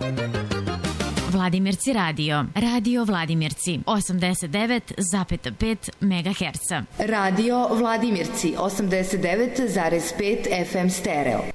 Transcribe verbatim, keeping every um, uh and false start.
Vladimirci radio. Radio Vladimirci. osamdeset devet zarez pet megaherca. Radio Vladimirci. osamdeset devet zarez pet F M stereo.